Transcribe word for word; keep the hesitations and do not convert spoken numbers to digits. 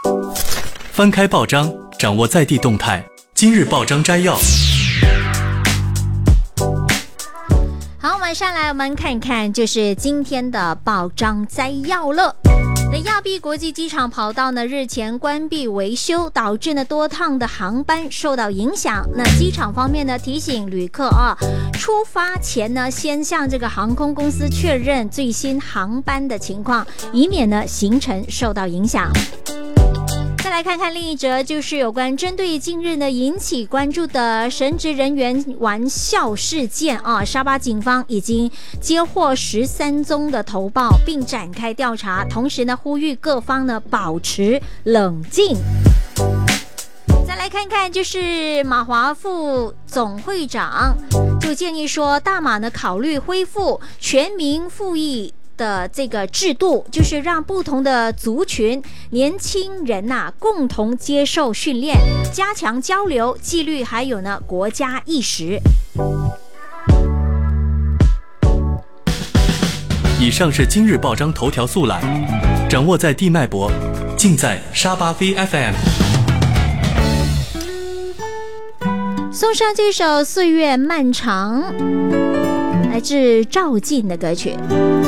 翻开报章，掌握在地动态。今日报章摘要。 好，晚上来我们看看，就是今天的报章摘要了。那亚庇国际机场跑道呢日前关闭维修，导致呢多趟的航班受到影响。那机场方面呢提醒旅客啊，出发前呢先向这个航空公司确认最新航班的情况，以免呢行程受到影响。再来看看另一则，就是有关针对近日呢引起关注的神职人员玩笑事件啊，沙巴警方已经接获十三宗的投报，并展开调查，同时呢呼吁各方呢保持冷静。再来看看，就是马华副总会长就建议说，大马呢考虑恢复全民复役的这个制度，就是让不同的族群年轻人呐、啊、共同接受训练，加强交流、纪律，还有呢国家意识。 以上是今日报章头条速览，掌握在地脉搏，尽在沙巴 V F M。 送上这首《岁月漫长》，来自赵静的歌曲。